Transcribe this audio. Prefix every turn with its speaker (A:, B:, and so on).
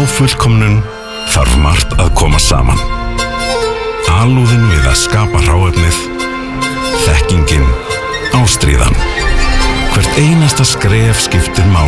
A: fullkomnun þarf margt að koma saman. Alúðin við að skapa hráefnið, þekkingin, ástríðan. Hvert einasta skref skiptir máli.